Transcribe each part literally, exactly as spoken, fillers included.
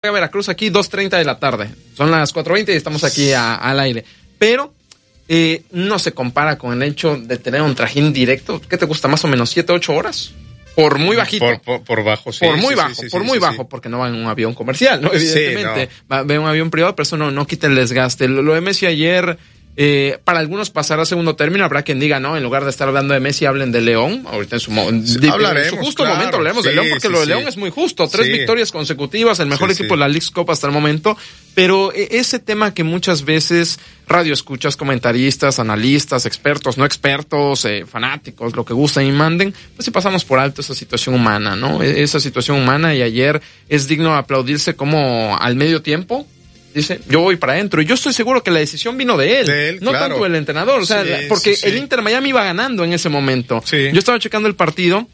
Veracruz aquí dos treinta de la tarde. Son las cuatro veinte y estamos aquí a, al aire. Pero eh, no se compara con el hecho de tener un trajín directo. ¿Qué te gusta? Más o menos siete, ocho horas. Por muy bajito. Por, por, por bajo, sí. Por muy sí, bajo, sí, sí, por sí, muy sí, bajo, sí. porque no va en un avión comercial, ¿no? Evidentemente. Sí, no. Va, ve un avión privado, pero eso no, no quita el desgaste. Lo, lo de Messi ayer, eh, para algunos pasará a segundo término. Habrá quien diga, no, en lugar de estar hablando de Messi, hablen de León. Ahorita en su, Sí, de, hablaremos, en su justo claro. momento hablaremos Sí, de León, porque sí, lo de sí. León es muy justo. Tres Sí. victorias consecutivas, el mejor Sí, equipo sí. de la Leagues Cup hasta el momento. Pero ese tema que muchas veces radioescuchas, comentaristas, analistas, expertos, no expertos, eh, fanáticos, lo que gusten y manden, pues si pasamos por alto esa situación humana, ¿no? Esa situación humana, y ayer es digno de aplaudirse como al medio tiempo dice, yo voy para adentro. Y yo estoy seguro que la decisión vino de él, de él no claro. tanto del entrenador. O sea, Sí, la, porque sí, sí. el Inter Miami iba ganando en ese momento. Sí. Yo estaba checando el partido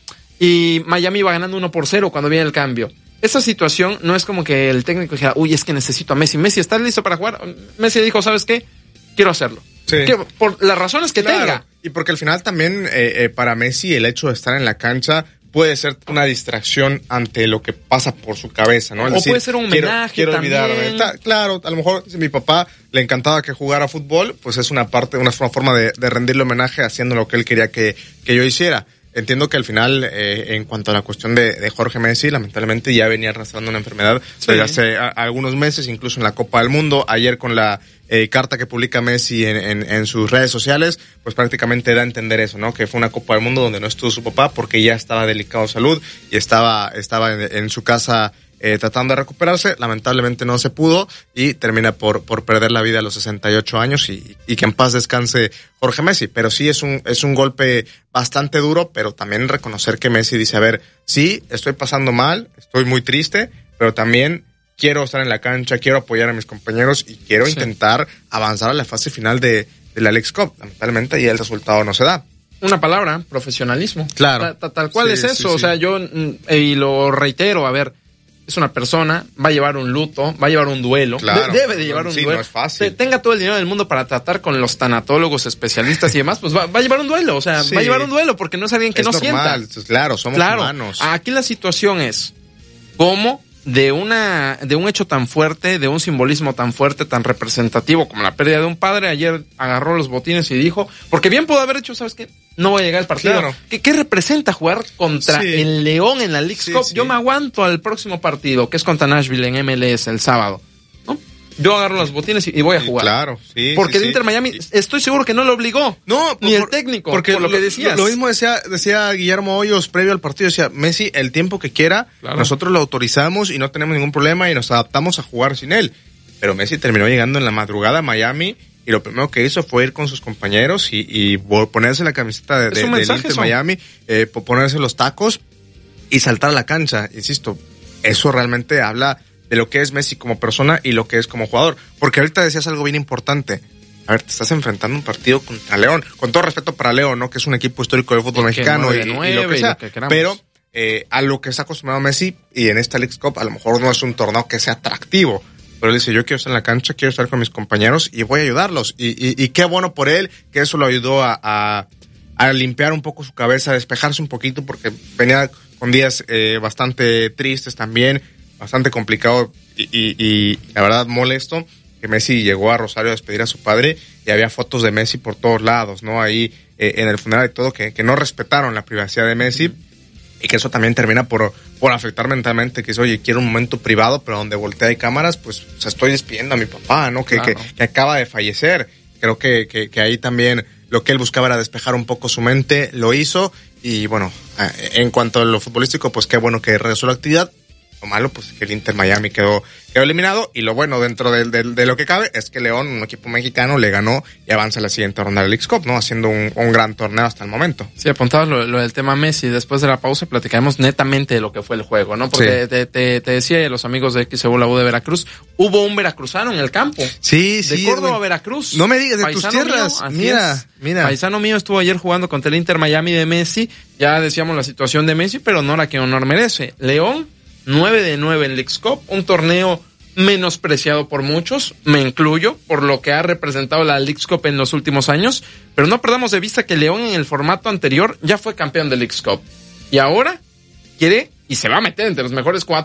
y Miami iba ganando uno por cero cuando viene el cambio. Esa situación no es como que el técnico dijera, uy, es que necesito a Messi. Messi, ¿estás listo para jugar? Messi dijo, ¿sabes qué? Quiero hacerlo. Sí. Que, por las razones que Claro. tenga. Y porque al final también eh, eh, para Messi el hecho de estar en la cancha puede ser una distracción ante lo que pasa por su cabeza, ¿no? Es O decir, puede ser un homenaje quiero, quiero también. olvidarme. Ta- Claro, a lo mejor si mi papá le encantaba que jugara fútbol, pues es una parte, una forma de, de rendirle homenaje haciendo lo que él quería que, que yo hiciera. Entiendo que al final, eh, en cuanto a la cuestión de, de Jorge Messi, lamentablemente ya venía arrastrando una enfermedad Sí. desde hace a, algunos meses, incluso en la Copa del Mundo. Ayer con la eh, carta que publica Messi en, en, en sus redes sociales, pues prácticamente da a entender eso, ¿no? Que fue una Copa del Mundo donde no estuvo su papá porque ya estaba delicado de salud y estaba, estaba en, en su casa Eh, tratando de recuperarse. Lamentablemente no se pudo y termina por, por perder la vida a los sesenta y ocho años y, y que en paz descanse Jorge Messi. Pero sí es un, es un golpe bastante duro, pero también reconocer que Messi dice, a ver, sí, estoy pasando mal, estoy muy triste, pero también quiero estar en la cancha, quiero apoyar a mis compañeros y quiero Sí. intentar avanzar a la fase final de, de la Leagues Cup. Lamentablemente y el resultado no se da. Una palabra, profesionalismo. Claro. Ta- ta- tal cual Sí, es eso. sí, O sí. sea, yo, mm, y lo reitero, a ver, es una persona, va a llevar un luto, va a llevar un duelo, Claro. de- debe de llevar un Sí, duelo. no es fácil. Te- tenga todo el dinero del mundo para tratar con los tanatólogos, especialistas y demás, pues va, va a llevar un duelo, o sea, Sí. va a llevar un duelo porque no es alguien que es no normal, sienta. claro, somos Claro, humanos. aquí la situación es cómo de una de un hecho tan fuerte, de un simbolismo tan fuerte, tan representativo como la pérdida de un padre, ayer agarró los botines y dijo, porque bien pudo haber hecho, ¿sabes qué? No voy a llegar al partido. Claro. ¿Qué, qué representa jugar contra Sí. el León en la Leagues Sí, Cup? sí. Yo me aguanto al próximo partido, que es contra Nashville en M L S el sábado, ¿no? Yo agarro los botines y, y voy a Sí, jugar. claro, sí. Porque sí, el sí. Inter Miami, estoy seguro que no lo obligó. No, ni por- el técnico, porque por lo que decías. Lo, lo mismo decía, decía Guillermo Hoyos previo al partido, decía, Messi, el tiempo que quiera, Claro. nosotros lo autorizamos y no tenemos ningún problema y nos adaptamos a jugar sin él. Pero Messi terminó llegando en la madrugada a Miami y lo primero que hizo fue ir con sus compañeros y, y vol- ponerse la camiseta de, Es de, un del mensaje Inter eso. Miami, eh, po- ponerse los tacos y saltar a la cancha. Insisto, eso realmente habla de lo que es Messi como persona y lo que es como jugador. Porque ahorita decías algo bien importante. A ver, te estás enfrentando un partido contra León. Con todo respeto para León, ¿no? Que es un equipo histórico del fútbol Y que mexicano nueve y, de y lo nueve que y sea. lo que queramos. Pero eh, a lo que está acostumbrado Messi y en esta Leagues Cup a lo mejor no es un torneo que sea atractivo. Pero él dice, yo quiero estar en la cancha, quiero estar con mis compañeros y voy a ayudarlos. Y, y, y qué bueno por él, que eso lo ayudó a, a, a limpiar un poco su cabeza, a despejarse un poquito, porque venía con días eh, bastante tristes también, bastante complicado y, y, y la verdad molesto, que Messi llegó a Rosario a despedir a su padre y había fotos de Messi por todos lados, ¿no? Ahí eh, en el funeral y todo, que, que no respetaron la privacidad de Messi. Uh-huh. Y que eso también termina por, por afectar mentalmente, que es, oye, quiero un momento privado, pero donde voltea hay cámaras, pues o sea, estoy despidiendo a mi papá, ¿no? Que, claro. que, que acaba de fallecer. Creo que, que, que ahí también lo que él buscaba era despejar un poco su mente, lo hizo. Y bueno, en cuanto a lo futbolístico, pues qué bueno que regresó la actividad. Lo malo, pues que el Inter Miami quedó, quedó eliminado. Y lo bueno dentro de, de, de lo que cabe es que León, un equipo mexicano, le ganó y avanza a la siguiente ronda de la Leagues Cup, ¿no? Haciendo un, un gran torneo hasta el momento. Sí, apuntabas lo, lo del tema Messi. Después de la pausa platicaremos netamente de lo que fue el juego, ¿no? Porque sí. te, te, te decía los amigos de X E U la U de Veracruz, hubo un veracruzano en el campo. Sí, sí. De Córdoba a Veracruz. No me digas, de tus tierras. Mío, mira, es. mira. Paisano mío estuvo ayer jugando contra el Inter Miami de Messi. Ya decíamos la situación de Messi, pero honor a quien honor merece. León, nueve de nueve en Leagues Cup, un torneo menospreciado por muchos, me incluyo, por lo que ha representado la Leagues Cup en los últimos años, pero no perdamos de vista que León en el formato anterior ya fue campeón de Leagues Cup y ahora quiere y se va a meter entre los mejores cuatro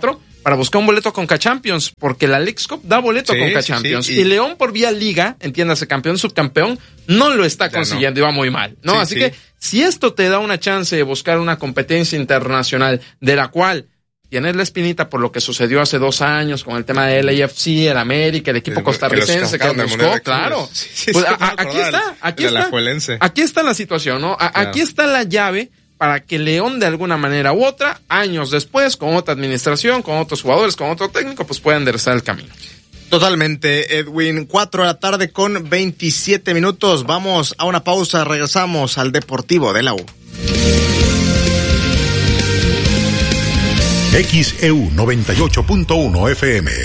para buscar un boleto a Conca Champions, porque la Leagues Cup da boleto sí, a Conca sí, Champions. Sí, y... y León por vía liga, entiéndase, campeón, subcampeón, no lo está consiguiendo, no. Y va muy mal, ¿no? Sí, Así sí. que si esto te da una chance de buscar una competencia internacional de la cual tienes la espinita por lo que sucedió hace dos años con el tema de L A F C, el América, el equipo el, costarricense que, que buscó, claro. Sí, sí, pues sí, a, a, aquí está, aquí está. Aquí está la situación, ¿no? A, claro. Aquí está la llave para que León de alguna manera u otra, años después, con otra administración, con otros jugadores, con otro técnico, pues pueda enderezar el camino. Totalmente, Edwin. Cuatro de la tarde con veintisiete minutos. Vamos a una pausa, regresamos al Deportivo de la U. X E U noventa y ocho punto uno F M.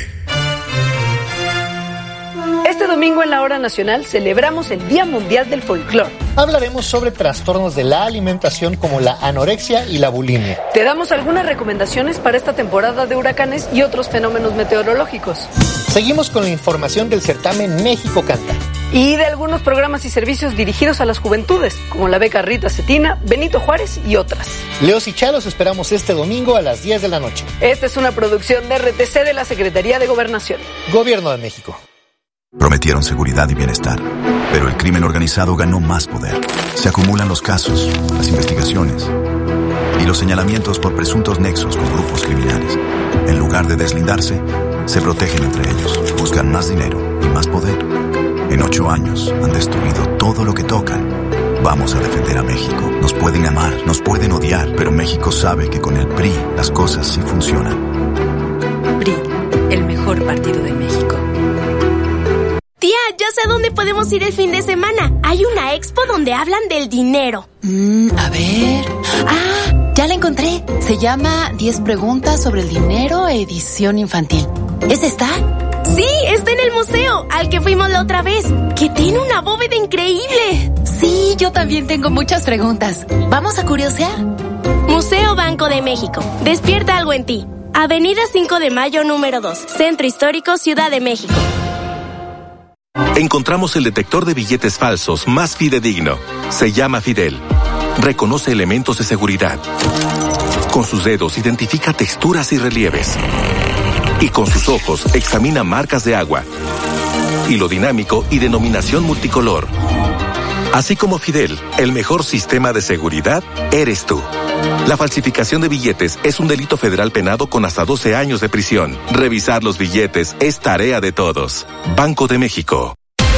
Este domingo en la Hora Nacional celebramos el Día Mundial del Folclor. Hablaremos sobre trastornos de la alimentación como la anorexia y la bulimia. Te damos algunas recomendaciones para esta temporada de huracanes y otros fenómenos meteorológicos. Seguimos con la información del certamen México Canta. Y de algunos programas y servicios dirigidos a las juventudes, como la beca Rita Cetina, Benito Juárez y otras. Leos y Chalos esperamos este domingo a las diez de la noche. Esta es una producción de R T C de la Secretaría de Gobernación. Gobierno de México. Prometieron seguridad y bienestar, pero el crimen organizado ganó más poder. Se acumulan los casos, las investigaciones y los señalamientos por presuntos nexos con grupos criminales. En lugar de deslindarse, se protegen entre ellos, buscan más dinero y más poder. En ocho años han destruido todo lo que tocan. Vamos a defender a México. Nos pueden amar, nos pueden odiar, pero México sabe que con el P R I las cosas sí funcionan. P R I, el mejor partido de México. Tía, ya sé dónde podemos ir el fin de semana. Hay una expo donde hablan del dinero. Mm, a ver... ¡Ah! Ya la encontré. Se llama diez preguntas sobre el dinero, edición infantil. ¿Esa está? Sí, está en el museo, al que fuimos la otra vez, que tiene una bóveda increíble. Sí, yo también tengo muchas preguntas. ¿Vamos a curiosear? Museo Banco de México. Despierta algo en ti. Avenida cinco de Mayo, número dos. Centro Histórico, Ciudad de México. Encontramos el detector de billetes falsos más fidedigno. Se llama Fidel. Reconoce elementos de seguridad. Con sus dedos identifica texturas y relieves. Y con sus ojos examina marcas de agua, hilo dinámico y denominación multicolor. Así como Fidel, el mejor sistema de seguridad eres tú. La falsificación de billetes es un delito federal penado con hasta doce años de prisión. Revisar los billetes es tarea de todos. Banco de México.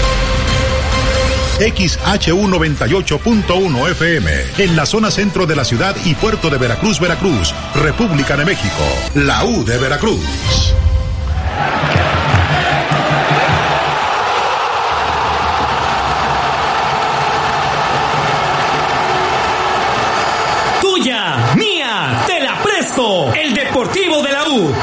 X H U noventa y ocho punto uno F M, en la zona centro de la ciudad y puerto de Veracruz, Veracruz, República de México, la U de Veracruz. Tuya, mía, te la presto, el Deportivo de la U.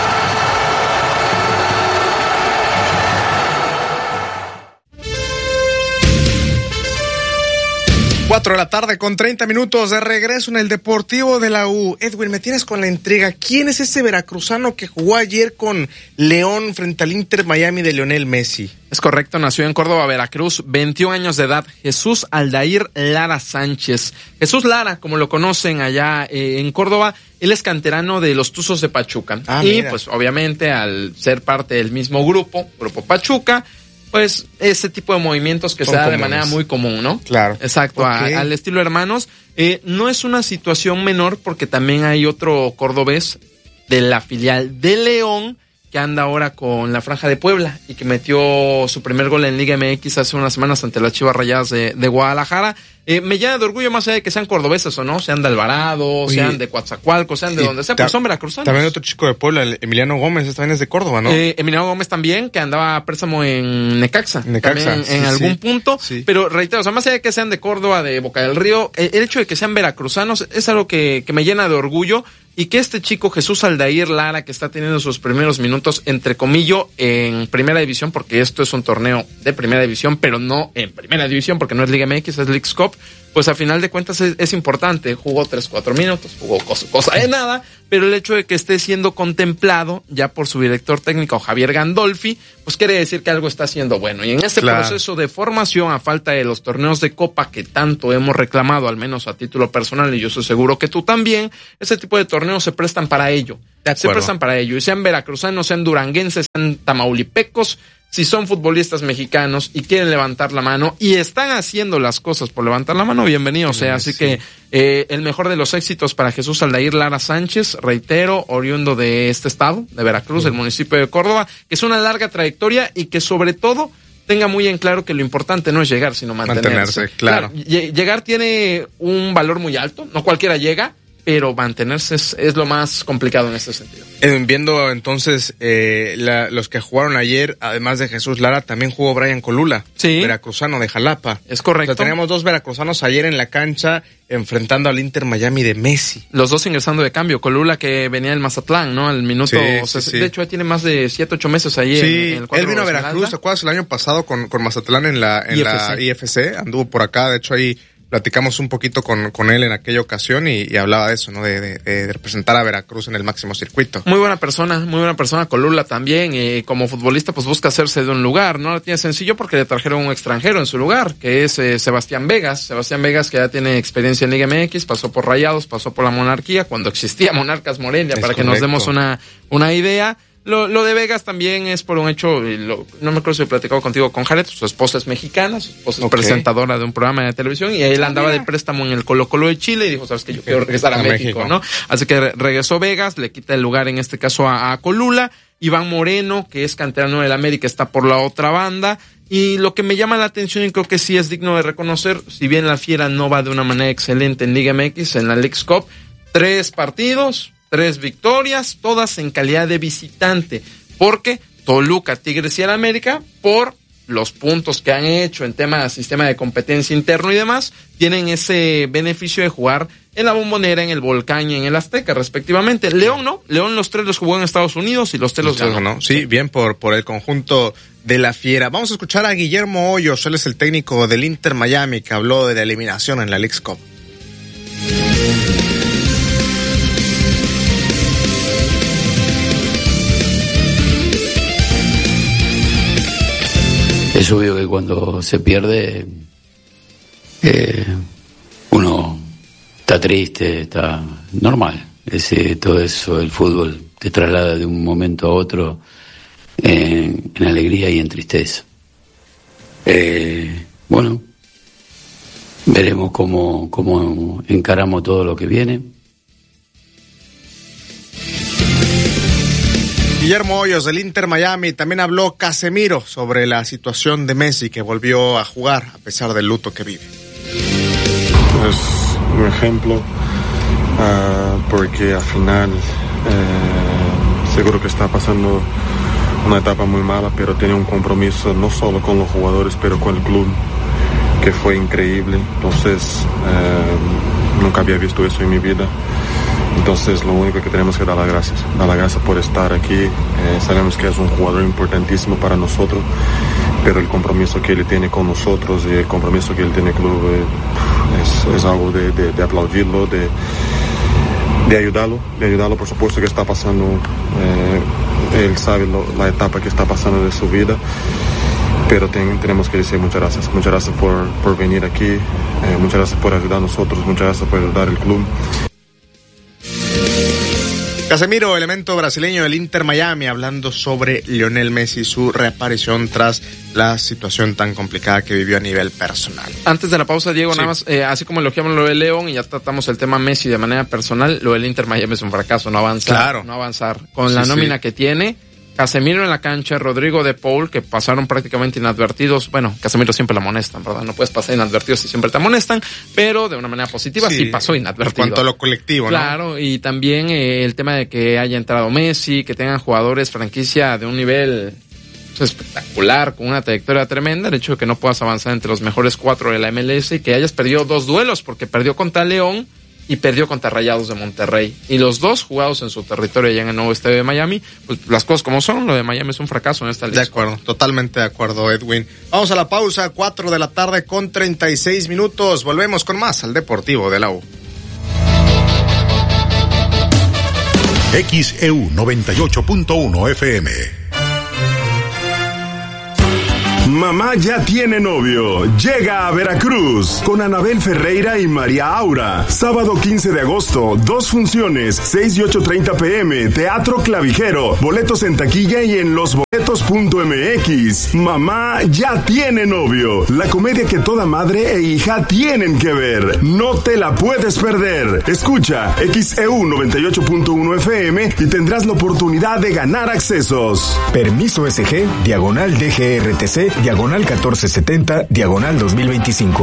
Cuatro de la tarde con treinta minutos de regreso en el Deportivo de la U. Edwin, me tienes con la intriga. ¿Quién es ese veracruzano que jugó ayer con León frente al Inter Miami de Lionel Messi? Es correcto, nació en Córdoba, Veracruz, veintiún años de edad, Jesús Aldair Lara Sánchez. Jesús Lara, como lo conocen allá eh, en Córdoba, él es canterano de los Tuzos de Pachuca. Ah, y mira. Pues obviamente al ser parte del mismo grupo, Grupo Pachuca, pues ese tipo de movimientos que Son se da comunes. De manera muy común, ¿no? Claro. Exacto, okay. a, al estilo hermanos. Eh, no es una situación menor porque también hay otro cordobés de la filial de León que anda ahora con la Franja de Puebla y que metió su primer gol en Liga M X hace unas semanas ante las Chivas Rayadas de, de Guadalajara. Eh, me llena de orgullo más allá de que sean cordobeses o no, sean de Alvarado, Oye, sean de Coatzacoalcos, sean de donde sea, pues son veracruzanos. También otro chico de Puebla, el Emiliano Gómez, también es de Córdoba, ¿no? Eh, Emiliano Gómez también, que andaba a préstamo en Necaxa. Necaxa, en, sí, en algún sí, punto. Sí. Pero reitero, o sea, más allá de que sean de Córdoba, de Boca del Río, el, el hecho de que sean veracruzanos es algo que, que me llena de orgullo. Y que este chico, Jesús Aldair Lara, que está teniendo sus primeros minutos, entre comillas, en Primera División, porque esto es un torneo de Primera División, pero no en Primera División, porque no es Liga M X, es Leagues Cup, pues a final de cuentas es, es importante. Jugó tres, cuatro minutos, jugó cosa, cosa de nada, pero el hecho de que esté siendo contemplado ya por su director técnico, Javier Gandolfi, pues quiere decir que algo está haciendo bueno. Y en este claro. proceso de formación, a falta de los torneos de Copa que tanto hemos reclamado, al menos a título personal, y yo estoy seguro que tú también, ese tipo de torneos se prestan para ello. Se prestan para ello. Y sean veracruzanos, sean duranguenses, sean tamaulipecos, si son futbolistas mexicanos y quieren levantar la mano y están haciendo las cosas por levantar la mano, bienvenido sea. Así sí. que eh, el mejor de los éxitos para Jesús Aldair Lara Sánchez, reitero, oriundo de este estado, de Veracruz, sí. del municipio de Córdoba, que es una larga trayectoria y que sobre todo tenga muy en claro que lo importante no es llegar, sino mantenerse. Mantenerse, claro. claro. Llegar tiene un valor muy alto, no cualquiera llega, pero mantenerse es, es lo más complicado en este sentido. Eh, viendo entonces eh, la, los que jugaron ayer, además de Jesús Lara, también jugó Brian Colula, sí. veracruzano de Jalapa. Es correcto. O sea, teníamos dos veracruzanos ayer en la cancha enfrentando al Inter Miami de Messi. Los dos ingresando de cambio. Colula que venía del Mazatlán, ¿no? Al minuto... Sí, sí, sí. De hecho, tiene más de siete, ocho meses ahí sí, en, en el cuadro. Él vino a Veracruz, ¿te acuerdas? El año pasado con, con Mazatlán en la, en I F C. La I F C. Anduvo por acá, de hecho ahí... Platicamos un poquito con, con él en aquella ocasión y, y hablaba de eso, ¿no? De, de, de representar a Veracruz en el máximo circuito. Muy buena persona, muy buena persona. Colula también, y como futbolista pues busca hacerse de un lugar, ¿no? Lo tiene sencillo porque le trajeron un extranjero en su lugar, que es eh, Sebastián Vegas. Sebastián Vegas que ya tiene experiencia en Liga M X, pasó por Rayados, pasó por la Monarquía, cuando existía Monarcas Morelia, es para correcto. Que nos demos una, una idea. Lo, lo de Vegas también es por un hecho, lo, no me acuerdo si he platicado contigo con Jared, su esposa es mexicana, su esposa es okay. presentadora de un programa de televisión y él andaba de préstamo en el Colo Colo de Chile y dijo, sabes que yo quiero regresar a, a México, México, ¿no? Así que re- regresó Vegas, le quita el lugar en este caso a, a Colula. Iván Moreno, que es canterano del América, está por la otra banda. Y lo que me llama la atención y creo que sí es digno de reconocer, si bien la Fiera no va de una manera excelente en Liga M X, en la Leagues Cup, tres partidos, tres victorias, todas en calidad de visitante. Porque Toluca, Tigres y el América, por los puntos que han hecho en tema de sistema de competencia interno y demás, tienen ese beneficio de jugar en la Bombonera, en el Volcán y en el Azteca, respectivamente. León no, León los tres los jugó en Estados Unidos y los tres los ganó. ¿no? Sí, bien por, por el conjunto de la Fiera. Vamos a escuchar a Guillermo Hoyos, él es el técnico del Inter Miami, que habló de la eliminación en la Leagues Cup. Es obvio que cuando se pierde eh, uno está triste, está normal. Ese, todo eso, el fútbol te traslada de un momento a otro en, en alegría y en tristeza. Eh, bueno, veremos cómo, cómo encaramos todo lo que viene. Guillermo Hoyos del Inter Miami. También habló Casemiro sobre la situación de Messi, que volvió a jugar a pesar del luto que vive. Es un ejemplo uh, porque al final uh, seguro que está pasando una etapa muy mala, pero tiene un compromiso no solo con los jugadores, pero con el club, que fue increíble. Entonces uh, nunca había visto eso en mi vida. Entonces lo único que tenemos que dar las gracias, dar las gracias por estar aquí. Eh, sabemos que es un jugador importantísimo para nosotros, pero el compromiso que él tiene con nosotros y el compromiso que él tiene con el club eh, es, es algo de, de, de aplaudirlo, de, de ayudarlo, de ayudarlo por supuesto que está pasando, eh, él sabe lo, la etapa que está pasando de su vida, pero ten, tenemos que decir muchas gracias, muchas gracias por, por venir aquí, eh, muchas gracias por ayudar a nosotros, muchas gracias por ayudar al club. Casemiro, elemento brasileño del Inter Miami, hablando sobre Lionel Messi y su reaparición tras la situación tan complicada que vivió a nivel personal. Antes de la pausa, Diego, sí. nada más, eh, así como elogiamos lo de León y ya tratamos el tema Messi de manera personal, lo del Inter Miami es un fracaso, no avanzar. Claro. No avanzar. Con sí, la nómina sí. que tiene, Casemiro en la cancha, Rodrigo de Paul, que pasaron prácticamente inadvertidos. Bueno, Casemiro siempre la amonestan, ¿verdad? No puedes pasar inadvertido si siempre te amonestan, pero de una manera positiva sí, sí pasó inadvertido. En cuanto a lo colectivo, ¿no? Claro, y también eh, el tema de que haya entrado Messi, que tengan jugadores franquicia de un nivel pues, espectacular, con una trayectoria tremenda, el hecho de que no puedas avanzar entre los mejores cuatro de la M L S y que hayas perdido dos duelos, porque perdió contra León y perdió contra Rayados de Monterrey. Y los dos jugados en su territorio allá en el nuevo estadio de Miami, pues las cosas como son, lo de Miami es un fracaso en esta liga. De acuerdo, totalmente de acuerdo, Edwin. Vamos a la pausa, cuatro de la tarde con treinta y seis minutos. Volvemos con más al Deportivo de la U. X E U noventa y ocho punto uno F M. Mamá ya tiene novio. Llega a Veracruz con Anabel Ferreira y María Aura. Sábado quince de agosto, dos funciones, seis y ocho treinta pm, Teatro Clavijero. Boletos en taquilla y en losboletos punto m x. Mamá ya tiene novio. La comedia que toda madre e hija tienen que ver. No te la puedes perder. Escucha X E U noventa y ocho punto uno F M y tendrás la oportunidad de ganar accesos. Permiso S G, diagonal D G R T C, diagonal catorce setenta, diagonal dos mil veinticinco.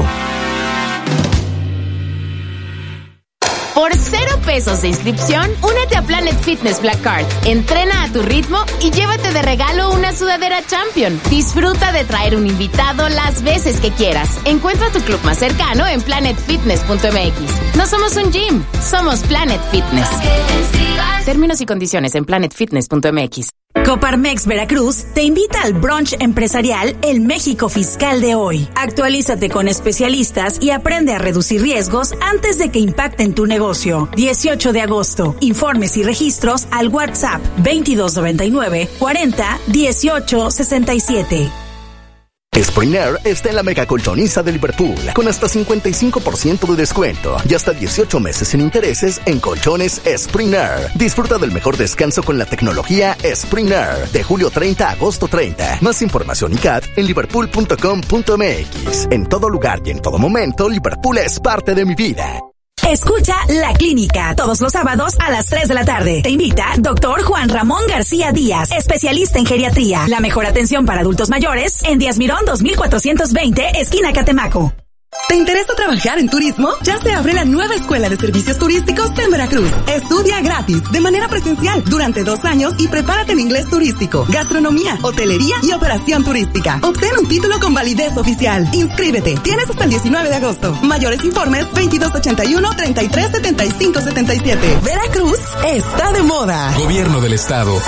Por cero pesos de inscripción, únete a Planet Fitness Black Card. Entrena a tu ritmo y llévate de regalo una sudadera Champion. Disfruta de traer un invitado las veces que quieras. Encuentra tu club más cercano en planet fitness punto m x. No somos un gym, somos Planet Fitness. Términos y condiciones en planet fitness punto m x. Coparmex Veracruz te invita al brunch empresarial El México Fiscal de hoy. Actualízate con especialistas y aprende a reducir riesgos antes de que impacten tu negocio. dieciocho de agosto. Informes y registros al WhatsApp veintidós noventa y nueve cuarenta dieciocho sesenta y siete. Spring Air está en la mega colchoniza de Liverpool, con hasta cincuenta y cinco por ciento de descuento y hasta dieciocho meses sin intereses en colchones Spring Air. Disfruta del mejor descanso con la tecnología Spring Air, de julio treinta a agosto treinta. Más información y C A D en liverpool punto com punto m x. En todo lugar y en todo momento, Liverpool es parte de mi vida. Escucha La Clínica todos los sábados a las tres de la tarde. Te invita doctor Juan Ramón García Díaz, especialista en geriatría. La mejor atención para adultos mayores en Díaz Mirón dos mil cuatrocientos veinte, esquina Catemaco. ¿Te interesa trabajar en turismo? Ya se abre la nueva Escuela de Servicios Turísticos en Veracruz. Estudia gratis, de manera presencial, durante dos años y prepárate en inglés turístico, gastronomía, hotelería y operación turística. Obtén un título con validez oficial. Inscríbete. Tienes hasta el diecinueve de agosto. Mayores informes veintidós ochenta y uno, treinta y tres setenta y cinco setenta y siete. Veracruz está de moda. Gobierno del Estado.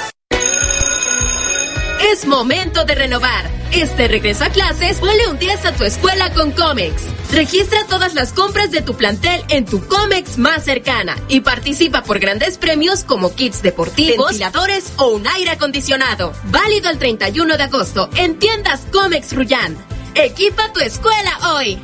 Es momento de renovar. Este regreso a clases, ponle un diez a tu escuela con Comex. Registra todas las compras de tu plantel en tu Comex más cercana y participa por grandes premios como kits deportivos, ventiladores o un aire acondicionado. Válido el treinta y uno de agosto en tiendas Comex Rullán. Equipa tu escuela hoy.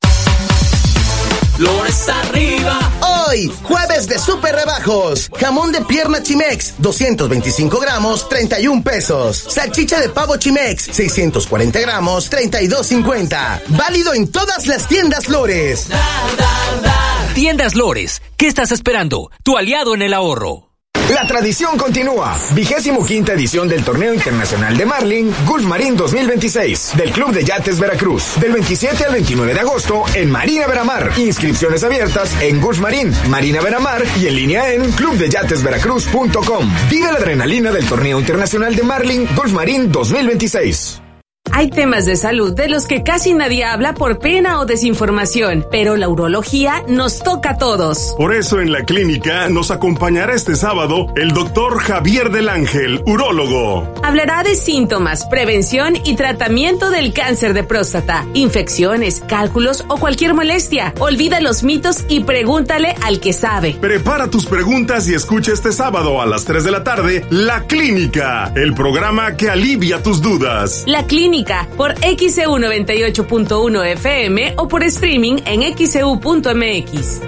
Flores arriba. Hoy, jueves de super rebajos. Jamón de pierna Chimex, doscientos veinticinco gramos, treinta y un pesos. Salchicha de pavo Chimex, seiscientos cuarenta gramos, treinta y dos cincuenta. Válido en todas las tiendas Lores. Da, da, da. Tiendas Lores, ¿qué estás esperando? Tu aliado en el ahorro. La tradición continúa. Vigésimo quinta edición del Torneo Internacional de Marlin Gulf Marín dos mil veintiséis del Club de Yates Veracruz. Del veintisiete al veintinueve de agosto en Marina Veramar. Inscripciones abiertas en Gulf Marín, Marina Veramar y en línea en club de yates veracruz punto com. Vive la adrenalina del Torneo Internacional de Marlin Gulf Marín dos mil veintiséis. Hay temas de salud de los que casi nadie habla por pena o desinformación, pero la urología nos toca a todos. Por eso en La Clínica nos acompañará este sábado el doctor Javier del Ángel, urólogo. Hablará de síntomas, prevención y tratamiento del cáncer de próstata, infecciones, cálculos o cualquier molestia. Olvida los mitos y pregúntale al que sabe. Prepara tus preguntas y escucha este sábado a las tres de la tarde La Clínica, el programa que alivia tus dudas. La Clínica por X E U noventa y ocho punto uno F M o por streaming en x e u punto m x.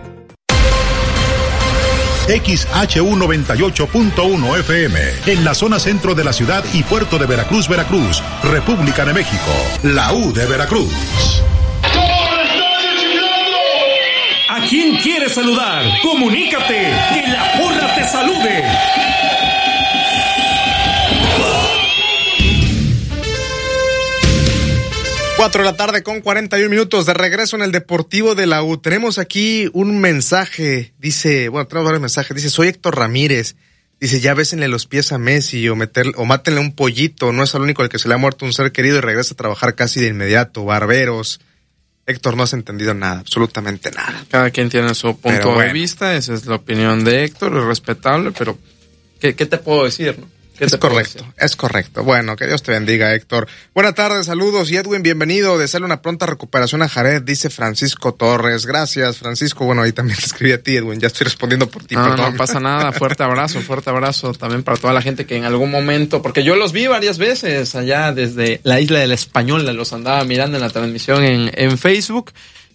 X H U noventa y ocho punto uno F M, en la zona centro de la ciudad y puerto de Veracruz, Veracruz, República de México, la U de Veracruz. ¿A quién quieres saludar? Comunícate, que la porra te salude. Cuatro de la tarde con cuarenta y un minutos de regreso en el Deportivo de la U. Tenemos aquí un mensaje, dice, bueno, tenemos varios mensajes, dice, soy Héctor Ramírez, dice, ya bésenle los pies a Messi o meter, o mátenle un pollito, no es el único al que se le ha muerto un ser querido y regresa a trabajar casi de inmediato, barberos. Héctor, no has entendido nada, absolutamente nada. Cada quien tiene su punto Pero bueno. de vista, esa es la opinión de Héctor, es respetable, pero ¿qué, qué te puedo decir, no? Es correcto, es correcto. Bueno, que Dios te bendiga, Héctor. Buenas tardes, saludos. Y Edwin, bienvenido. Desearle una pronta recuperación a Jared, dice Francisco Torres. Gracias, Francisco. Bueno, ahí también te escribí a ti, Edwin. Ya estoy respondiendo por ti, no, perdón. No pasa nada. Fuerte abrazo, fuerte abrazo también para toda la gente que en algún momento, porque yo los vi varias veces allá desde la Isla del Español, los andaba mirando en la transmisión en, en Facebook,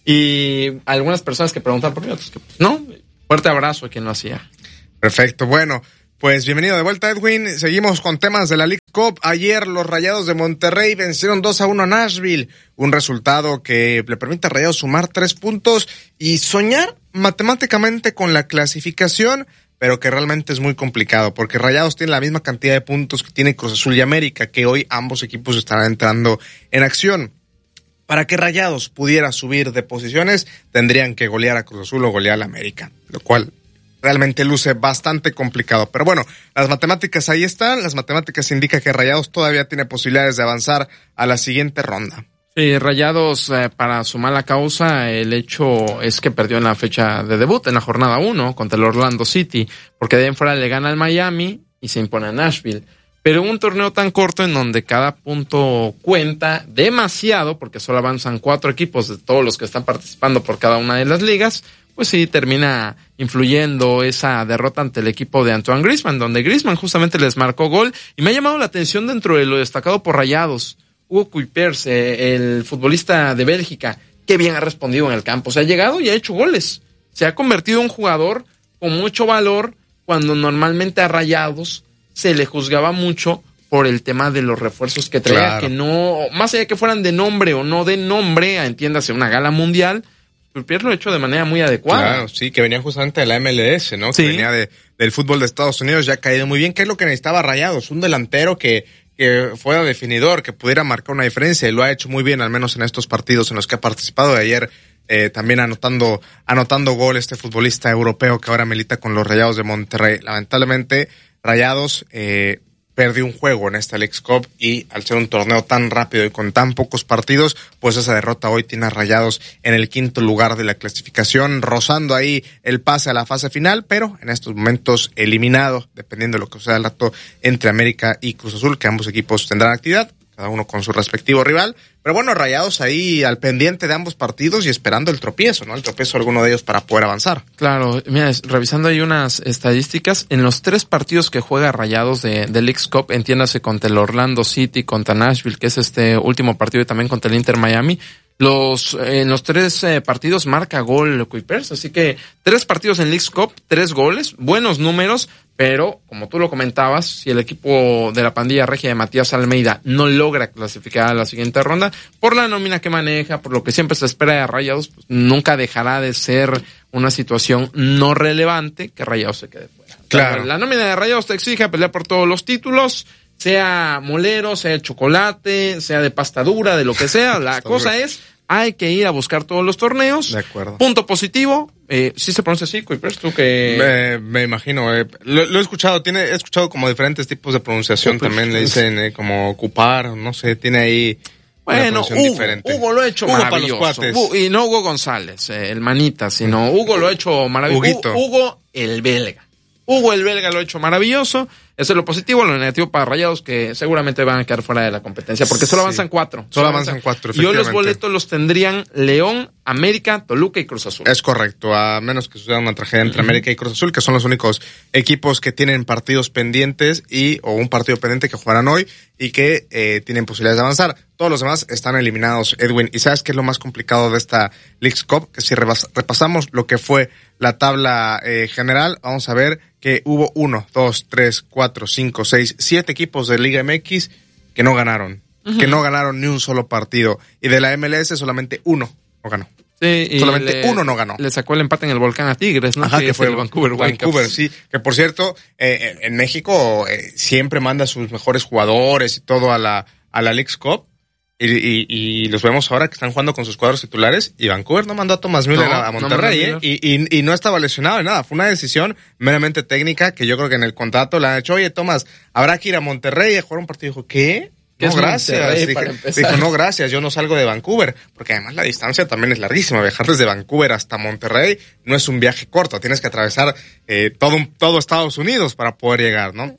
y algunas personas que preguntan por mí, otros que pues, no. Fuerte abrazo a quien lo hacía. Perfecto, bueno. Pues bienvenido de vuelta, Edwin. Seguimos con temas de la League Cup. Ayer los Rayados de Monterrey vencieron dos a uno a Nashville. Un resultado que le permite a Rayados sumar tres puntos y soñar matemáticamente con la clasificación, pero que realmente es muy complicado, porque Rayados tiene la misma cantidad de puntos que tiene Cruz Azul y América, que hoy ambos equipos estarán entrando en acción. Para que Rayados pudiera subir de posiciones, tendrían que golear a Cruz Azul o golear a América, lo cual realmente luce bastante complicado. Pero bueno, las matemáticas ahí están. Las matemáticas indican que Rayados todavía tiene posibilidades de avanzar a la siguiente ronda. Sí, Rayados, eh, para su mala causa, el hecho es que perdió en la fecha de debut, en la jornada uno, contra el Orlando City, porque de ahí en fuera le gana al Miami y se impone a Nashville. Pero un torneo tan corto en donde cada punto cuenta demasiado, porque solo avanzan cuatro equipos de todos los que están participando por cada una de las ligas, pues sí termina influyendo esa derrota ante el equipo de Antoine Griezmann, donde Griezmann justamente les marcó gol. Y me ha llamado la atención dentro de lo destacado por Rayados, Hugo Kuipers, el futbolista de Bélgica, que bien ha respondido en el campo. Se ha llegado y ha hecho goles. Se ha convertido en un jugador con mucho valor, cuando normalmente a Rayados se le juzgaba mucho por el tema de los refuerzos que traía, claro, que no, más allá de que fueran de nombre o no de nombre, entiéndase, una gala mundial, Kuipers lo ha hecho de manera muy adecuada. Claro, sí, que venía justamente de la M L S, ¿no? Sí. Que venía de, del fútbol de Estados Unidos, ya ha caído muy bien. ¿Qué es lo que necesitaba Rayados? Un delantero que, que fuera definidor, que pudiera marcar una diferencia, y lo ha hecho muy bien, al menos en estos partidos en los que ha participado. De ayer eh, también anotando, anotando gol este futbolista europeo que ahora milita con los Rayados de Monterrey. Lamentablemente, Rayados eh, perdió un juego en esta Leagues Cup, y al ser un torneo tan rápido y con tan pocos partidos, pues esa derrota hoy tiene a Rayados en el quinto lugar de la clasificación, rozando ahí el pase a la fase final, pero en estos momentos eliminado, dependiendo de lo que sea el rato, entre América y Cruz Azul, que ambos equipos tendrán actividad, cada uno con su respectivo rival. Pero bueno, Rayados ahí al pendiente de ambos partidos y esperando el tropiezo, ¿no? El tropiezo de alguno de ellos para poder avanzar. Claro, mira, revisando ahí unas estadísticas, en los tres partidos que juega Rayados de, de Leagues Cup, entiéndase contra el Orlando City, contra Nashville, que es este último partido, y también contra el Inter Miami, los en los tres eh, partidos marca gol Kuipers, así que tres partidos en Leagues Cup, tres goles, buenos números, pero como tú lo comentabas, si el equipo de la pandilla regia de Matías Almeida no logra clasificar a la siguiente ronda, por la nómina que maneja, por lo que siempre se espera de Rayados, pues nunca dejará de ser una situación no relevante que Rayados se quede fuera. Claro. La nómina de Rayados te exige pelear por todos los títulos, sea molero, sea de chocolate, sea de pasta dura, de lo que sea. La cosa dura. Es, hay que ir a buscar todos los torneos. De acuerdo. Punto positivo. Eh, ¿Sí se pronuncia así, Kuipers? ¿Tú que...? Me, me imagino. Eh, lo, lo he escuchado. Tiene, he escuchado como diferentes tipos de pronunciación. Kuipers. También le dicen eh, como ocupar, no sé, tiene ahí... Bueno, Hugo, Hugo lo ha hecho Hugo maravilloso. Hugo, y no Hugo González, eh, el manita, sino Hugo lo ha hecho maravilloso. Hugo, Hugo el belga. Hugo el belga lo ha hecho maravilloso. Eso es lo positivo. Lo negativo para Rayados, que seguramente van a quedar fuera de la competencia, porque solo avanzan sí. cuatro. Solo, solo avanzan, avanzan cuatro, y hoy los boletos los tendrían León, América, Toluca y Cruz Azul. Es correcto, a menos que suceda una tragedia entre uh-huh. América y Cruz Azul, que son los únicos equipos que tienen partidos pendientes y o un partido pendiente que jugarán hoy y que eh, tienen posibilidades de avanzar. Todos los demás están eliminados, Edwin. ¿Y sabes qué es lo más complicado de esta Leagues Cup? Que si repasamos lo que fue la tabla eh, general, vamos a ver que hubo uno, dos, tres, cuatro, cinco, seis, siete equipos de Liga M X que no ganaron, uh-huh. que no ganaron ni un solo partido. Y de la M L S solamente uno no ganó. Sí, y solamente le, uno no ganó. Le sacó el empate en el Volcán a Tigres, ¿no? Ajá, que, que fue el Vancouver Vancouver, sí. Que por cierto, eh, en México eh, siempre manda a sus mejores jugadores y todo a la, a la Leagues Cup. Y, y, y los vemos ahora que están jugando con sus cuadros titulares, y Vancouver no mandó a Thomas Müller no, a Monterrey, no, ¿eh? Y, y, y no estaba lesionado ni nada. Fue una decisión meramente técnica que yo creo que en el contrato le han hecho, oye, Thomas, habrá que ir a Monterrey a jugar un partido. Dijo, ¿qué? No, gracias. Dijo, dijo, no, gracias, yo no salgo de Vancouver. Porque además la distancia también es larguísima. Viajar desde Vancouver hasta Monterrey no es un viaje corto. Tienes que atravesar eh, todo, todo Estados Unidos para poder llegar, ¿no?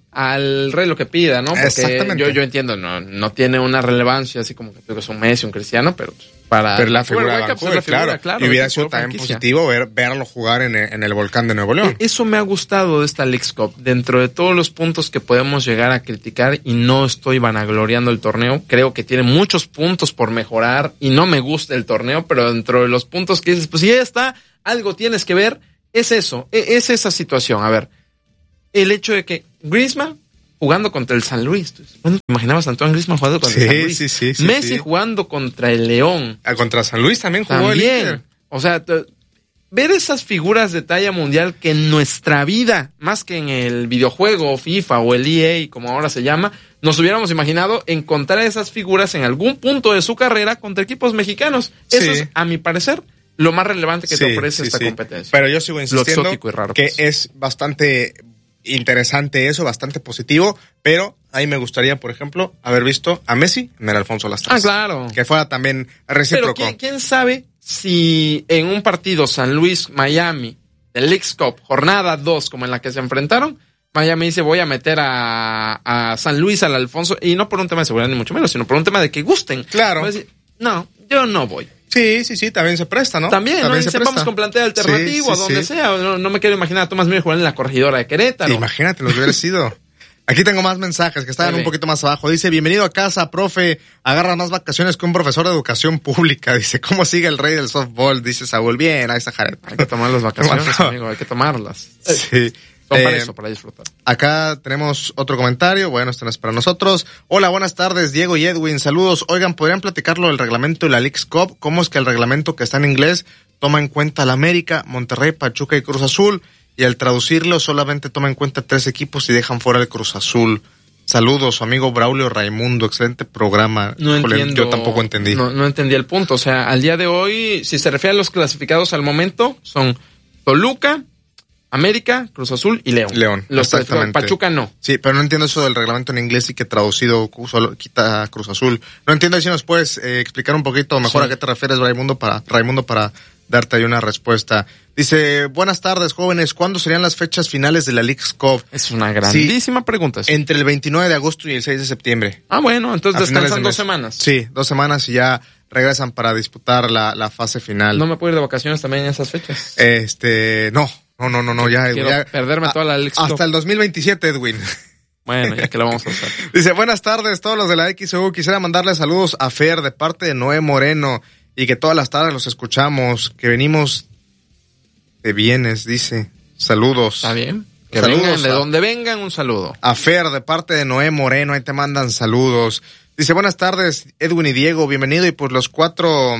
al rey lo que pida, ¿no? Porque Exactamente. yo, yo entiendo, no, no tiene una relevancia así como que tú que es un Messi, un Cristiano, pero para Pero la figura de Whitecaps es Vancouver, la figura, claro. claro. Y hubiera de sido su también franquicia. positivo ver, verlo jugar en, en el Volcán de Nuevo León. Eso me ha gustado de esta Leagues Cup. Dentro de todos los puntos que podemos llegar a criticar, y no estoy vanagloriando el torneo, creo que tiene muchos puntos por mejorar y no me gusta el torneo, pero dentro de los puntos que dices, pues si ya está, algo tienes que ver, es eso, es esa situación. A ver, el hecho de que Griezmann jugando contra el San Luis. ¿Cuándo te imaginabas a Antoine Griezmann jugando contra Sí, el San Luis? sí, sí, sí, Messi sí. jugando contra el León. Ah, contra San Luis también jugó el También. Inter. O sea, t- ver esas figuras de talla mundial que en nuestra vida, más que en el videojuego FIFA o el E A, como ahora se llama, nos hubiéramos imaginado encontrar esas figuras en algún punto de su carrera contra equipos mexicanos. Eso Sí. es, a mi parecer, lo más relevante que te Sí, ofrece sí, esta sí. competencia. Pero yo sigo Lo insistiendo exótico y raro que que es bastante interesante eso, bastante positivo, pero ahí me gustaría, por ejemplo, haber visto a Messi en el Alfonso Lastras. Ah, claro. Que fuera también Pero recíproco. ¿quién, quién sabe si en un partido San Luis-Miami del Leagues Cup, jornada dos, como en la que se enfrentaron, Miami dice voy a meter a, a San Luis al Alfonso, y no por un tema de seguridad ni mucho menos, sino por un tema de que gusten. Claro. Va a decir, no, yo no voy. Sí, sí, sí, también se presta, ¿no? También, ¿no? se Dice, vamos presta. con plantel alternativo, Sí, a sí, donde sí. sea. No, no me quiero imaginar a Tomás Miller jugando en la corregidora de Querétaro. Imagínate, los hubiera sido. Aquí tengo más mensajes que están Dale. un poquito más abajo. Dice, bienvenido a casa, profe. Agarra más vacaciones que un profesor de educación pública. Dice, ¿cómo sigue el rey del softball? Dice Saúl. Bien, ahí está Jared. Hay que tomar las vacaciones, Bueno. amigo, hay que tomarlas. Sí. Son para Eh, eso, para disfrutar. Acá tenemos otro comentario. Bueno, esto no es para nosotros. Hola, buenas tardes, Diego y Edwin. Saludos. Oigan, ¿podrían platicarlo del reglamento de la Leagues Cup? ¿Cómo es que el reglamento que está en inglés toma en cuenta al América, Monterrey, Pachuca y Cruz Azul? Y al traducirlo solamente toma en cuenta tres equipos y dejan fuera el Cruz Azul. Saludos, su amigo Braulio Raimundo. Excelente programa. No Híjole, entiendo. Yo tampoco entendí. No, no entendí el punto. O sea, al día de hoy, si se refiere a los clasificados al momento, son Toluca, América, Cruz Azul y León. León, Los exactamente. Pachuca no. Sí, pero no entiendo eso del reglamento en inglés y que traducido solo quita Cruz Azul. No entiendo, ahí si nos puedes eh, explicar un poquito mejor Sí. a qué te refieres, Raimundo, para, Raimundo, para darte ahí una respuesta. Dice, buenas tardes, jóvenes. ¿Cuándo serían las fechas finales de la Leagues Cup? Es una grandísima pregunta. esa. Entre el veintinueve de agosto y el seis de septiembre. Ah, bueno, entonces A finales descansan de dos mes. semanas. Sí, dos semanas y ya regresan para disputar la, la fase final. No me puedo ir de vacaciones también en esas fechas. Este, no, no, no, no, no, ya, Quiero ya- perderme a- toda la Leagues Cup. hasta el dos mil veintisiete, Edwin. Bueno, ya que lo vamos a hacer. Dice, buenas tardes, todos los de la X U. Quisiera mandarle saludos a Fer de parte de Noé Moreno y que todas las tardes los escuchamos, que venimos de bienes, dice. Saludos. Está bien. Que Saludos vengan, de a- donde vengan, un saludo. A Fer de parte de Noé Moreno, ahí te mandan saludos. Dice, buenas tardes, Edwin y Diego, bienvenido. Y pues los cuatro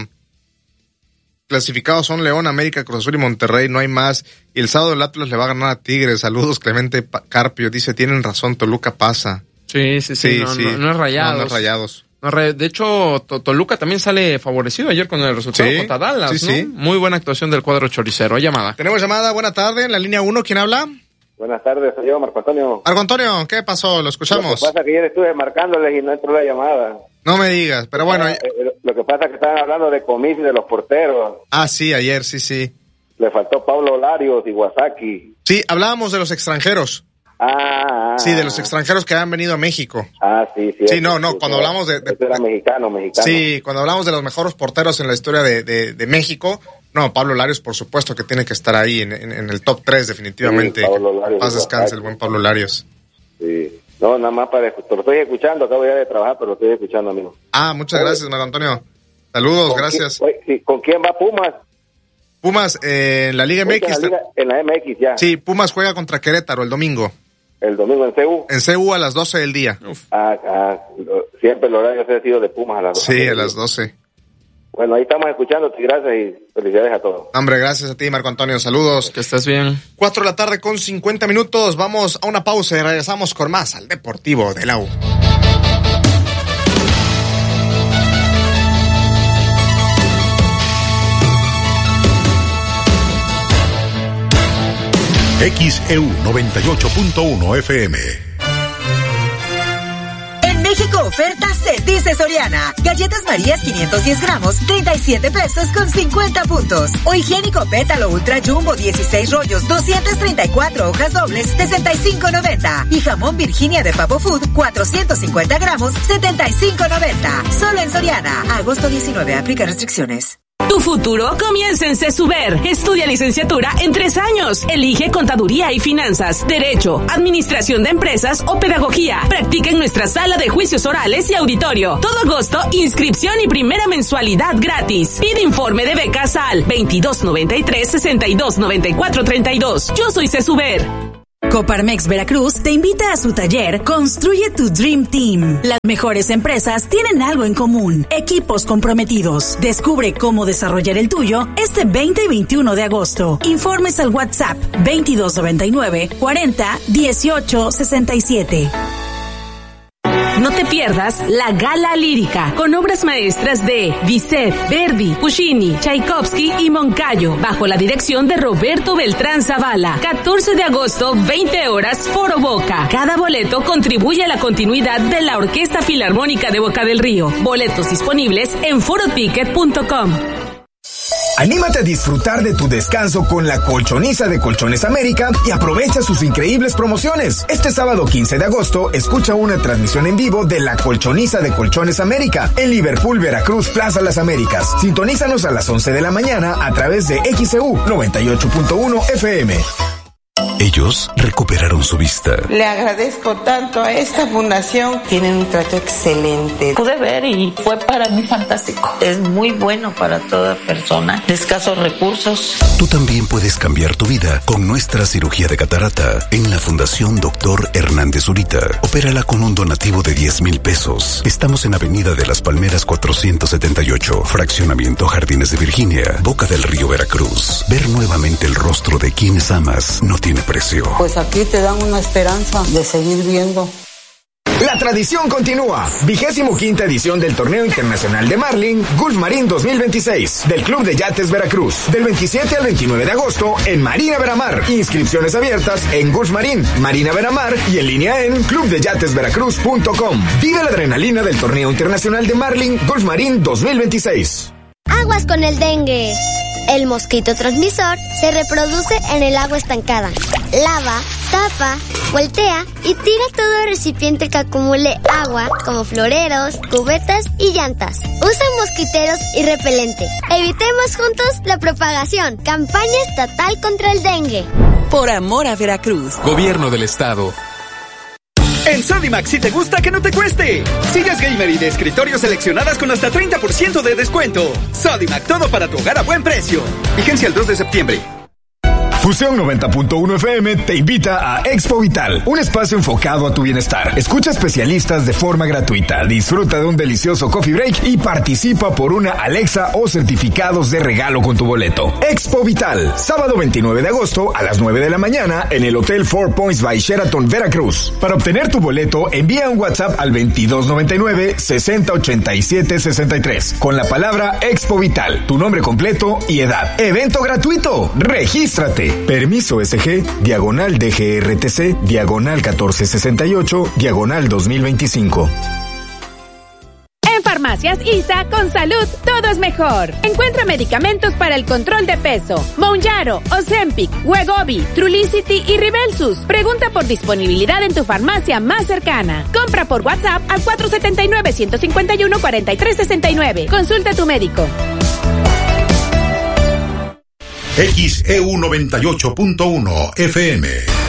clasificados son León, América, Cruz Azul y Monterrey, no hay más. Y el sábado el Atlas le va a ganar a Tigres. Saludos, Clemente Pa- Carpio. Dice, tienen razón, Toluca pasa. Sí, sí, sí. no, No, no es Rayados. No, no es Rayados. No, Ra- de hecho, To- Toluca también sale favorecido ayer con el resultado Sí, contra Dallas, sí, ¿no? sí. Muy buena actuación del cuadro choricero. Llamada. Tenemos llamada, buena tarde, en la línea uno, ¿quién habla? Buenas tardes, soy yo, Marco Antonio. Marco Antonio, ¿qué pasó? Lo Lo escuchamos. que pasa es que ayer estuve marcándoles y no entró la llamada. No me digas, pero bueno. Ah, eh, Lo que pasa es que estaban hablando de comis y de los porteros. Ah, sí, ayer, sí, sí. Le faltó Pablo Larios y Wasaki. Sí, hablábamos de los extranjeros. Ah, Sí, de los extranjeros que han venido a México. ah, sí, sí. Sí, no, no, cuando hablamos de... de- Ese era mexicano, mexicano. sí, cuando hablamos de los mejores porteros en la historia de, de, de México, no, Pablo Larios, por supuesto que tiene que estar ahí en, en, en el top tres, definitivamente. Sí, Pablo Larios, Paz descanse exacto. el buen Pablo Larios. Sí. No, nada más para... Lo estoy escuchando, acabo ya de trabajar, pero lo estoy escuchando, amigo. Ah, muchas gracias, Marco Antonio. Saludos, ¿Con gracias. quién- oye, sí, ¿Con quién va Pumas? Pumas, eh, en la Liga Ahorita M X. En la, Liga- en la M X ya. Sí, Pumas juega contra Querétaro el domingo. El domingo en C U. En C U a las doce del día. Ah, ah, lo- siempre el horario se ha sido de Pumas a las Sí, a las doce. Bueno, ahí estamos escuchándote, gracias y felicidades a todos. Hombre, gracias a ti, Marco Antonio. Saludos. Que estés bien. Cuatro de la tarde con cincuenta minutos. Vamos a una pausa y regresamos con más al Deportivo de la U. X E U noventa y ocho punto uno F M. En México oferta se dice Soriana. Galletas Marías quinientos diez gramos, treinta y siete pesos con cincuenta puntos. O higiénico Pétalo Ultra Jumbo dieciséis rollos, doscientas treinta y cuatro hojas dobles, sesenta y cinco noventa. Y jamón Virginia de Pavo Food, cuatrocientos cincuenta gramos, setenta y cinco noventa. Solo en Soriana. Agosto diecinueve, aplica restricciones. Tu futuro comienza en CESUBER. Estudia licenciatura en tres años. Elige contaduría y finanzas, derecho, administración de empresas o pedagogía. Practica en nuestra sala de juicios orales y auditorio. Todo agosto, inscripción y primera mensualidad gratis. Pide informe de becas al veintidós noventa y tres, sesenta y dos noventa y cuatro treinta y dos. Yo soy CESUBER. Coparmex Veracruz te invita a su taller Construye tu Dream Team. Las mejores empresas tienen algo en común: equipos comprometidos. Descubre cómo desarrollar el tuyo este veinte y veintiuno de agosto. Informes al WhatsApp veintidós noventa y nueve, cuarenta, dieciocho, sesenta y siete. No te pierdas la Gala Lírica, con obras maestras de Bizet, Verdi, Puccini, Tchaikovsky y Moncayo, bajo la dirección de Roberto Beltrán Zavala. catorce de agosto, veinte horas, Foro Boca. Cada boleto contribuye a la continuidad de la Orquesta Filarmónica de Boca del Río. Boletos disponibles en foroticket punto com. Anímate a disfrutar de tu descanso con la Colchoniza de Colchones América y aprovecha sus increíbles promociones. Este sábado quince de agosto, escucha una transmisión en vivo de la Colchoniza de Colchones América en Liverpool, Veracruz, Plaza Las Américas. Sintonízanos a las once de la mañana a través de X C U noventa y ocho punto uno F M. Ellos recuperaron su vista. Le agradezco tanto a esta fundación. Tienen un trato excelente. Pude ver y fue para mí fantástico. Es muy bueno para toda persona de escasos recursos. Tú también puedes cambiar tu vida con nuestra cirugía de catarata en la Fundación Doctor Hernández Zurita. Opérala con un donativo de diez mil pesos. Estamos en Avenida de las Palmeras cuatrocientos setenta y ocho, Fraccionamiento Jardines de Virginia, Boca del Río, Veracruz. Ver nuevamente el rostro de quienes amas no tiene precio. Pues aquí te dan una esperanza de seguir viendo. La tradición continúa. Vigésimo quinta edición del Torneo Internacional de Marlin Gulf Marín dos mil veintiséis del Club de Yates Veracruz. Del veintisiete al veintinueve de agosto en Marina Veramar. Inscripciones abiertas en Gulf Marín, Marina Veramar y en línea en club de yates veracruz punto com. Vive la adrenalina del Torneo Internacional de Marlin Gulf Marín dos mil veintiséis. Aguas con el dengue. El mosquito transmisor se reproduce en el agua estancada. Lava, tapa, voltea y tira todo recipiente que acumule agua, como floreros, cubetas y llantas. Usa mosquiteros y repelente. Evitemos juntos la propagación. Campaña estatal contra el dengue. Por amor a Veracruz. Gobierno del Estado. En Sodimac, si te gusta, que no te cueste. Sillas gamer y de escritorio seleccionadas con hasta treinta por ciento de descuento. Sodimac, todo para tu hogar a buen precio. Vigencia el dos de septiembre. Fusión noventa punto uno F M te invita a Expo Vital, un espacio enfocado a tu bienestar. Escucha especialistas de forma gratuita, disfruta de un delicioso coffee break y participa por una Alexa o certificados de regalo con tu boleto. Expo Vital, sábado veintinueve de agosto a las nueve de la mañana en el Hotel Four Points by Sheraton, Veracruz. Para obtener tu boleto, envía un WhatsApp al veintidós noventa y nueve, sesenta ochenta y siete sesenta y tres con la palabra Expo Vital, tu nombre completo y edad. Evento gratuito, regístrate. Permiso S G, diagonal D G R T C, diagonal catorce sesenta y ocho, diagonal dos mil veinticinco. En Farmacias I S A, con salud, todo es mejor. Encuentra medicamentos para el control de peso: Mounjaro, Ozempic, Wegovy, Trulicity y Ribelsus. Pregunta por disponibilidad en tu farmacia más cercana. Compra por WhatsApp al cuatro siete nueve, uno cinco uno, cuatro tres seis nueve. Consulta a tu médico. X E U noventa y ocho punto uno F M.